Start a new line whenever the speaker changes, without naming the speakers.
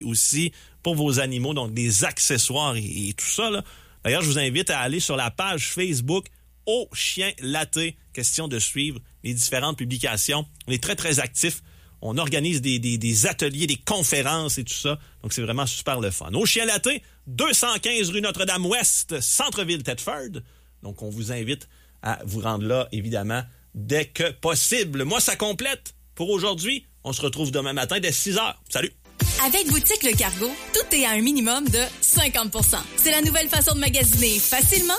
aussi pour vos animaux, donc des accessoires et tout ça, là. D'ailleurs, je vous invite à aller sur la page Facebook Au Chien Laté. Question de suivre les différentes publications. On est très, très actifs. On organise des ateliers, des conférences et tout ça. Donc, c'est vraiment super le fun. Au Chien Laté, 215 rue Notre-Dame-Ouest, centre-ville Thetford. Donc, on vous invite à vous rendre là, évidemment, dès que possible. Moi, ça complète pour aujourd'hui. On se retrouve demain matin dès 6h. Salut!
Avec Boutique Le Cargo, tout est à un minimum de 50%. C'est la nouvelle façon de magasiner facilement